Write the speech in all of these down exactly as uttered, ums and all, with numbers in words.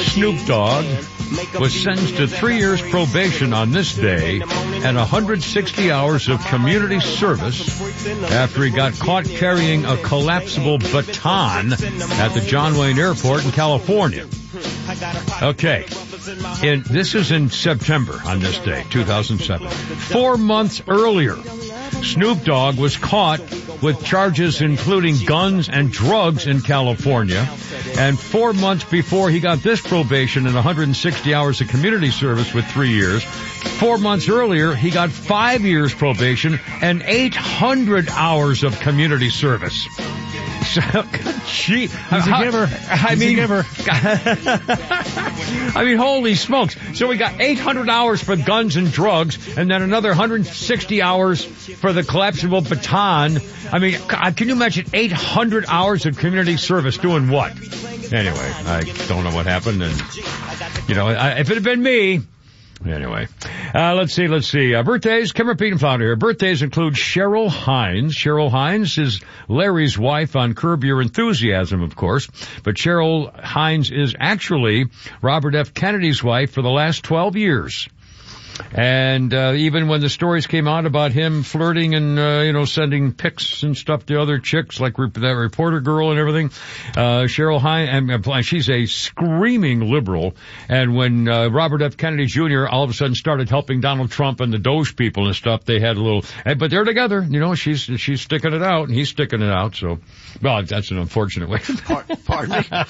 Snoop Dogg was sentenced to three years probation on this day and one hundred sixty hours of community service after he got caught carrying a collapsible baton at the John Wayne Airport in California. Okay. In, this is in September on this day, two thousand seven. Four months earlier, Snoop Dogg was caught with charges including guns and drugs in California. And four months before he got this probation and one hundred sixty hours of community service with three years, four months earlier, he got five years probation and eight hundred hours of community service. So, gee, he's a giver. I he's mean, a giver. I mean, holy smokes. So we got eight hundred hours for guns and drugs, and then another one hundred sixty hours for the collapsible baton. I mean, can you imagine eight hundred hours of community service doing what? Anyway, I don't know what happened, and, you know, I, if it had been me, anyway, uh, let's see, let's see. Uh, birthdays, Kim Repeat and Flounder here. Birthdays include Cheryl Hines. Cheryl Hines is Larry's wife on Curb Your Enthusiasm, of course. But Cheryl Hines is actually Robert F. Kennedy's wife for the last twelve years. And, uh, even when the stories came out about him flirting and, uh, you know, sending pics and stuff to other chicks, like re- that reporter girl and everything, uh, Cheryl Hines, and she's a screaming liberal. And when, uh, Robert F. Kennedy Junior all of a sudden started helping Donald Trump and the Doge people and stuff, they had a little, but they're together, you know, she's, she's sticking it out and he's sticking it out. So, well, that's an unfortunate way. Pardon me?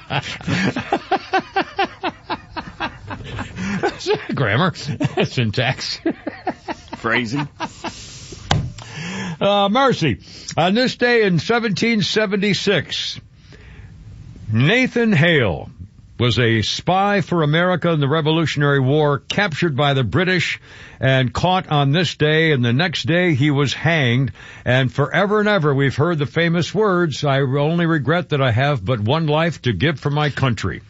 Grammar, syntax, phrasing. Uh, mercy. On this day in seventeen seventy-six, Nathan Hale was a spy for America in the Revolutionary War, captured by the British and caught on this day, and the next day he was hanged. And forever and ever we've heard the famous words, "I only regret that I have but one life to give for my country."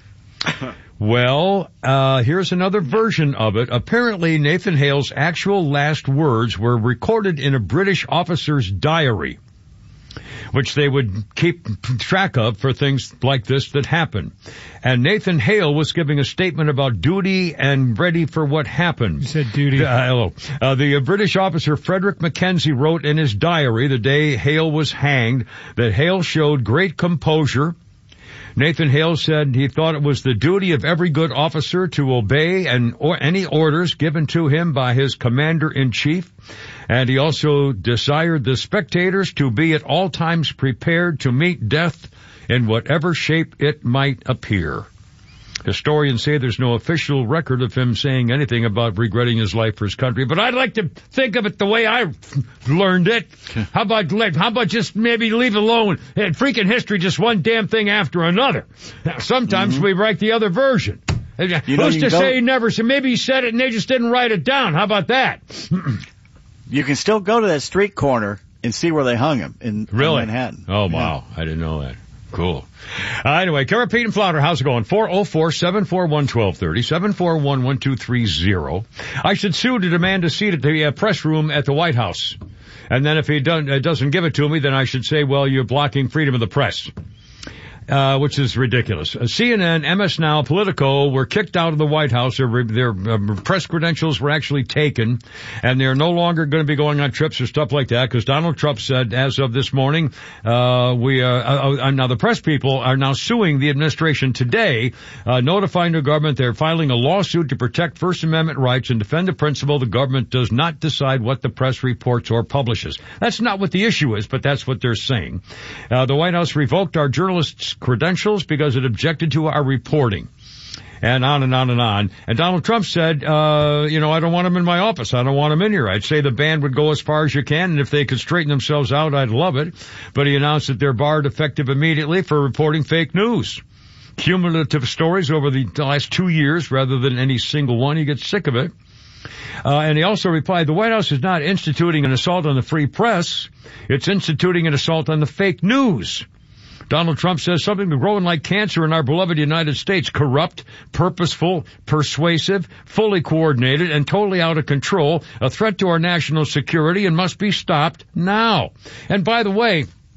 Well, uh, here's another version of it. Apparently, Nathan Hale's actual last words were recorded in a British officer's diary, which they would keep track of for things like this that happen. And Nathan Hale was giving a statement about duty and ready for what happened. You said duty. Uh, hello. Uh, the uh, British officer Frederick Mackenzie wrote in his diary the day Hale was hanged that Hale showed great composure. Nathan Hale said he thought it was the duty of every good officer to obey and or any orders given to him by his commander-in-chief. And he also desired the spectators to be at all times prepared to meet death in whatever shape it might appear. Historians say there's no official record of him saying anything about regretting his life for his country, but I'd like to think of it the way I learned it. How about how about just maybe leave it alone? And freaking history, just one damn thing after another. Sometimes mm-hmm. we write the other version. You know, Who's to say he never said? Maybe he said it and they just didn't write it down. How about that? You can still go to that street corner and see where they hung him in, really? in Manhattan. Oh, wow. Yeah. I didn't know that. Cool. Uh, anyway, Kara, Pete, and Flounder, how's it going? four oh four, seven four one, one two three oh, seven four one, one two three oh. I should sue to demand a seat at the uh, press room at the White House. And then if he done, uh, doesn't give it to me, then I should say, well, you're blocking freedom of the press. Uh, which is ridiculous. Uh, C N N, M S Now, Politico were kicked out of the White House. Their, their uh, press credentials were actually taken, and they're no longer going to be going on trips or stuff like that, because Donald Trump said, as of this morning, uh, we, uh, uh, uh, now the press people are now suing the administration today, uh, notifying the government they're filing a lawsuit to protect First Amendment rights and defend the principle the government does not decide what the press reports or publishes. That's not what the issue is, but that's what they're saying. Uh, the White House revoked our journalists' credentials because it objected to our reporting. And on and on and on. And Donald Trump said, uh, you know, I don't want him in my office. I don't want him in here. I'd say the ban would go as far as you can, and if they could straighten themselves out, I'd love it. But he announced that they're barred effective immediately for reporting fake news. Cumulative stories over the last two years rather than any single one. He gets sick of it. Uh, and he also replied, the White House is not instituting an assault on the free press. It's instituting an assault on the fake news. Donald Trump says something growing like cancer in our beloved United States, corrupt, purposeful, persuasive, fully coordinated, and totally out of control, a threat to our national security, and must be stopped now. And by the way,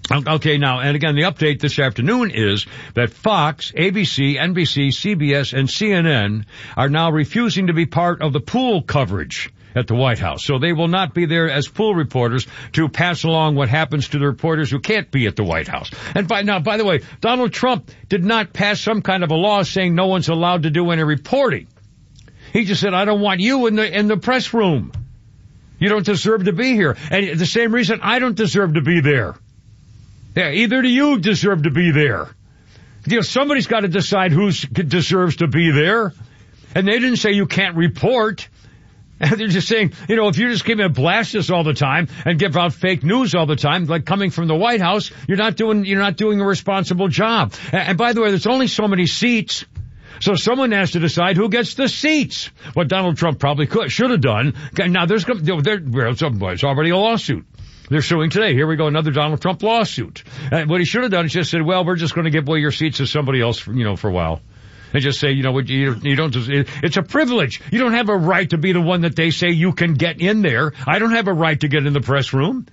Okay, now, and again, the update this afternoon is that Fox, A B C, N B C, C B S, and C N N are now refusing to be part of the pool coverage at the White House. So they will not be there as pool reporters to pass along what happens to the reporters who can't be at the White House. And by now, by the way, Donald Trump did not pass some kind of a law saying no one's allowed to do any reporting. He just said, I don't want you in the, in the press room. You don't deserve to be here. And the same reason I don't deserve to be there. Yeah, either do you deserve to be there. You know, somebody's got to decide who deserves to be there. And they didn't say you can't report. And they're just saying, you know, if you just give me a blast us all the time and give out fake news all the time, like coming from the White House, you're not doing, you're not doing a responsible job. And by the way, there's only so many seats. So someone has to decide who gets the seats. What Donald Trump probably could, should have done. Now there's, there, there's already a lawsuit. They're suing today. Here we go, another Donald Trump lawsuit. And what he should have done is just said, well, we're just going to give away your seats to somebody else, for, you know, for a while. And just say, you know, you, you don't, it's a privilege. You don't have a right to be the one that they say you can get in there. I don't have a right to get in the press room.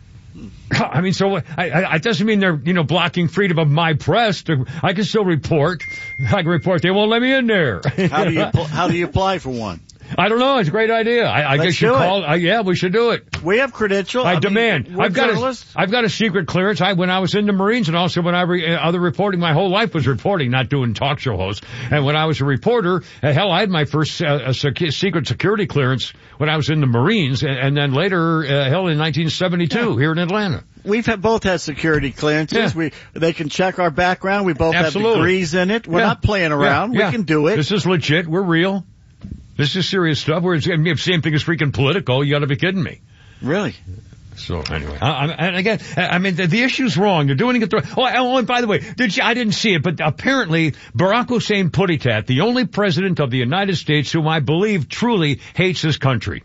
I mean, so I, I, it doesn't mean they're, you know, blocking freedom of my press. To, I can still report. I can report. They won't let me in there. How do you, how do you apply for one? I don't know. It's a great idea. I, I guess you call. Uh, yeah, we should do it. We have credentials. I, I demand. Mean, I've got a, I've got a secret clearance. I when I was in the Marines and also when I re, uh, other reporting. My whole life was reporting, not doing talk show hosts. And when I was a reporter, uh, hell, I had my first uh, sec- secret security clearance when I was in the Marines, and, and then later, uh, hell, in nineteen seventy-two yeah. here in Atlanta. We've had, both had security clearances. Yeah. We they can check our background. We both Absolutely. have degrees in it. We're yeah. not playing around. Yeah. Yeah. We can do it. This is legit. We're real. This is serious stuff. We're the same thing as freaking political. You got to be kidding me. Really? So anyway, I, I, and again, I mean the, the issue's wrong. They're doing it the oh, oh, and by the way, did you, I didn't see it, but apparently Barack Hussein Puditat, the only president of the United States whom I believe truly hates his country.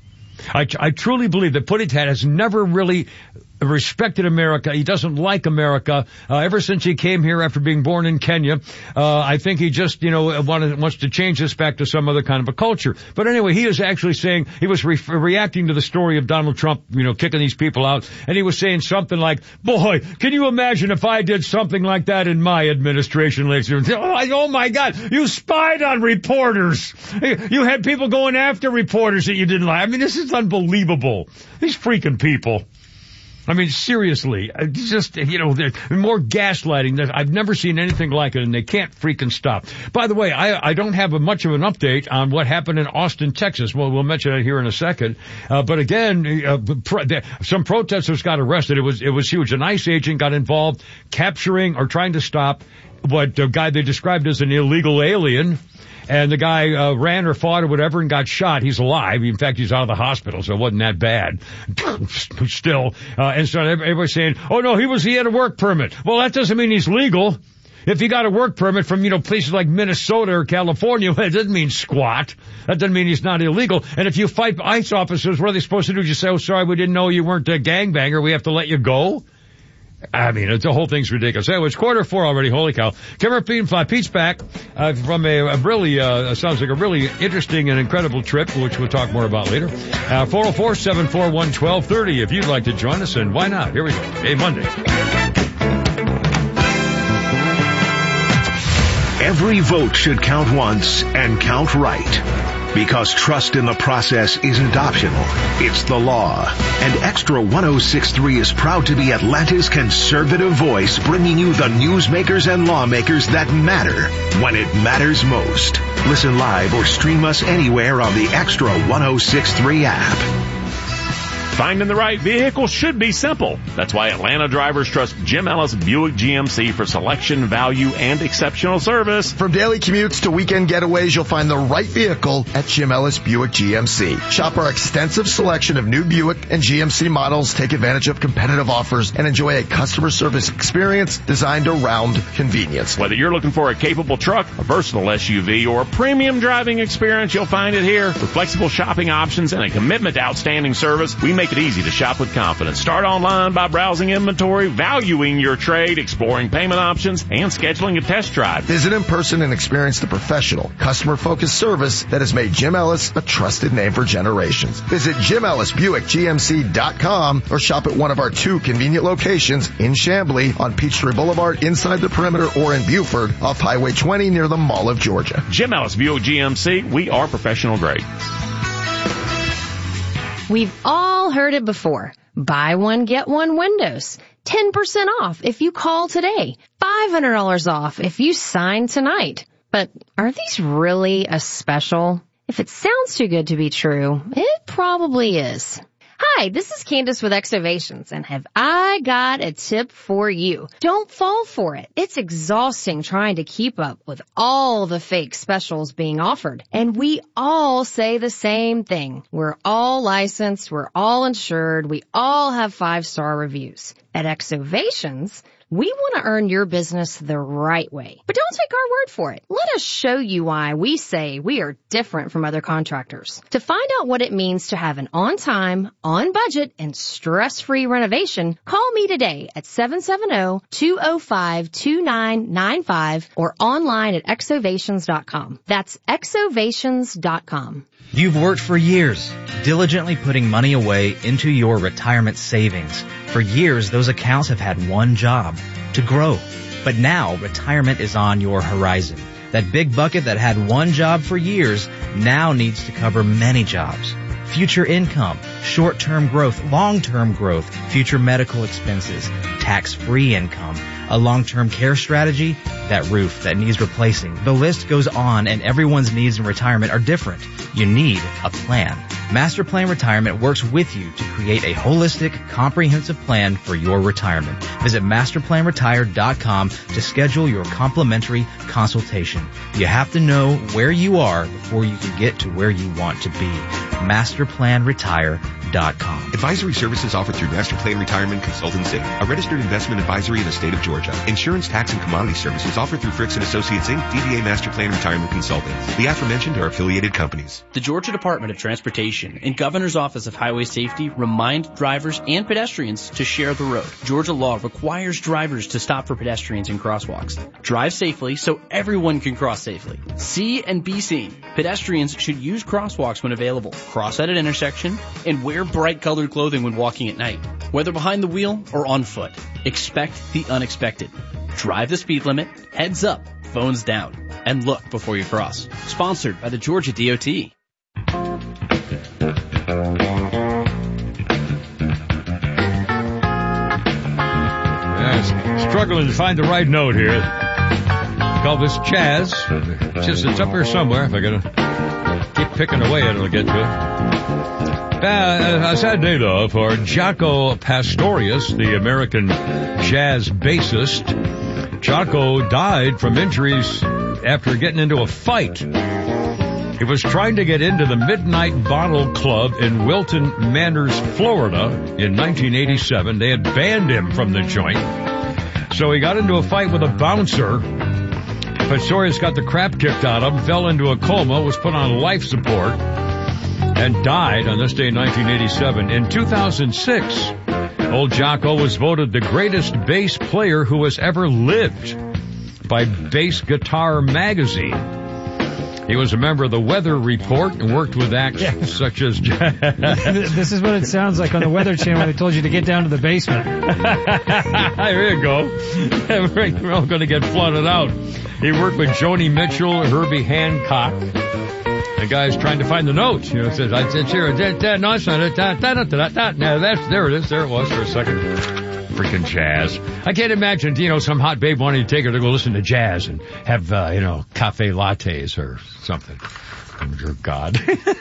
I, I truly believe that Puditat has never really respected America. He doesn't like America. Uh, ever since he came here after being born in Kenya, uh, I think he just, you know, wanted, wants to change this back to some other kind of a culture. But anyway, he is actually saying, he was re- reacting to the story of Donald Trump, you know, kicking these people out. And he was saying something like, boy, can you imagine if I did something like that in my administration, ladies and gentlemen? Oh my God, you spied on reporters. You had people going after reporters that you didn't like. I mean, this is unbelievable. These freaking people. I mean, seriously, just, you know, more gaslighting that I've never seen anything like it, and they can't freaking stop. By the way, I, I don't have a, much of an update on what happened in Austin, Texas. Well, we'll mention it here in a second. Uh, but again, uh, pro- some protesters got arrested. It was, it was huge. An ICE agent got involved capturing or trying to stop what the guy they described as an illegal alien. And the guy uh, ran or fought or whatever and got shot. He's alive. In fact, he's out of the hospital, so it wasn't that bad. Still, uh, and so everybody's saying, "Oh no, he was he had a work permit." Well, that doesn't mean he's legal. If he got a work permit from, you know, places like Minnesota or California, it doesn't mean squat. That doesn't mean he's not illegal. And if you fight ICE officers, what are they supposed to do? Just say, "Oh, sorry, we didn't know you weren't a gangbanger. We have to let you go." I mean, it's, the whole thing's ridiculous. Anyway, it's quarter four already. Holy cow. Camera Pete and Fly. Pete's back, uh, from a, a really, uh, sounds like a really interesting and incredible trip, which we'll talk more about later. Uh, four oh four, seven four one, one two three oh if you'd like to join us, and why not? Here we go. Hey, Monday. Every vote should count once and count right. Because trust in the process isn't optional, it's the law. And Extra one oh six point three is proud to be Atlanta's conservative voice, bringing you the newsmakers and lawmakers that matter when it matters most. Listen live or stream us anywhere on the Extra one oh six point three app. Finding the right vehicle should be simple. That's why Atlanta drivers trust Jim Ellis Buick G M C for selection, value, and exceptional service. From daily commutes to weekend getaways, you'll find the right vehicle at Jim Ellis Buick G M C. Shop our extensive selection of new Buick and G M C models, take advantage of competitive offers, and enjoy a customer service experience designed around convenience. Whether you're looking for a capable truck, a versatile S U V, or a premium driving experience, you'll find it here. With flexible shopping options and a commitment to outstanding service, we make make it easy to shop with confidence. Start online by browsing inventory, valuing your trade, exploring payment options, and scheduling a test drive. Visit in person and experience the professional, customer-focused service that has made Jim Ellis a trusted name for generations. Visit Jim Ellis Buick G M C dot com or shop at one of our two convenient locations in Chamblee on Peachtree Boulevard inside the perimeter or in Buford off Highway twenty near the Mall of Georgia. Jim Ellis Buick G M C, we are professional grade. We've all heard it before. Buy one, get one windows. ten percent off if you call today. five hundred dollars off if you sign tonight. But are these really a special? If it sounds too good to be true, it probably is. Hi, this is Candace with Exovations, and have I got a tip for you. Don't fall for it. It's exhausting trying to keep up with all the fake specials being offered. And we all say the same thing. We're all licensed, we're all insured, we all have five-star reviews. At Exovations, we want to earn your business the right way. But don't take our word for it. Let us show you why we say we are different from other contractors. To find out what it means to have an on-time, on-budget, and stress-free renovation, call me today at seven seven zero, two zero five, two nine nine five or online at exovations dot com. That's exovations dot com. You've worked for years, diligently putting money away into your retirement savings. For years, those accounts have had one job, to grow. But now, retirement is on your horizon. That big bucket that had one job for years now needs to cover many jobs. Future income, short-term growth, long-term growth, future medical expenses, tax-free income, a long-term care strategy, that roof that needs replacing. The list goes on, and everyone's needs in retirement are different. You need a plan. Master Plan Retirement works with you to create a holistic, comprehensive plan for your retirement. Visit master plan retire dot com to schedule your complimentary consultation. You have to know where you are before you can get to where you want to be. master plan retire dot com. Advisory services offered through Master Plan Retirement Consultants Incorporated, a registered investment advisory in the state of Georgia. Insurance, tax, and commodity services offered through Fricks and Associates Incorporated, D B A Master Plan Retirement Consultants. The aforementioned are affiliated companies. The Georgia Department of Transportation and Governor's Office of Highway Safety remind drivers and pedestrians to share the road. Georgia law requires drivers to stop for pedestrians in crosswalks. Drive safely so everyone can cross safely. See and be seen. Pedestrians should use crosswalks when available, cross at an intersection, and wear bright colored clothing when walking at night. Whether behind the wheel or on foot, expect the unexpected. Drive the speed limit, heads up, phones down, and look before you cross. Sponsored by the Georgia D O T. Yes, struggling to find the right note here. Call this jazz. It's just it's up here somewhere. If I gotta keep picking away at it, I'll get to it. Uh, a sad day, though, for Jaco Pastorius, the American jazz bassist. Jaco died from injuries after getting into a fight. He was trying to get into the Midnight Bottle Club in Wilton Manors, Florida in nineteen eighty-seven. They had banned him from the joint. So he got into a fight with a bouncer. Pastorius got the crap kicked out of him, fell into a coma, was put on life support, and died on this day in nineteen eighty-seven. In two thousand six, old Jaco was voted the greatest bass player who has ever lived by Bass Guitar Magazine. He was a member of the Weather Report and worked with acts yeah. such as... This is what it sounds like on the Weather Channel when they told you to get down to the basement. There you go. We're all going to get flooded out. He worked with Joni Mitchell, Herbie Hancock. The guy's trying to find the notes. You know, says, I said, here, no, it's not it. Now, that's, there it is. There it was for a second. Freaking jazz. I can't imagine, you know, some hot babe wanting to take her to go listen to jazz and have, uh, you know, cafe lattes or something. Oh, dear God.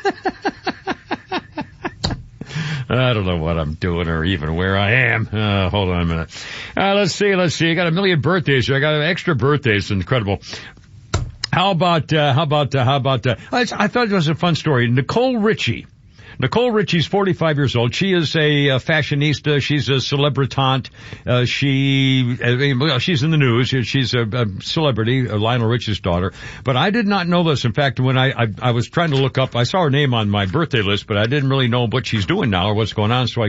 I don't know what I'm doing or even where I am. Uh, hold on a minute. Uh, let's see, let's see. I got a million birthdays here. I got extra birthdays. Incredible. How about, uh, how about, uh, how about, uh, I thought it was a fun story. Nicole Richie Nicole Richie's forty-five years old. She is a, a fashionista. She's a celebritante. Uh, she, uh, well, she's in the news. She's a, a celebrity, uh, Lionel Richie's daughter. But I did not know this. In fact, when I, I, I was trying to look up, I saw her name on my birthday list, but I didn't really know what she's doing now or what's going on. So I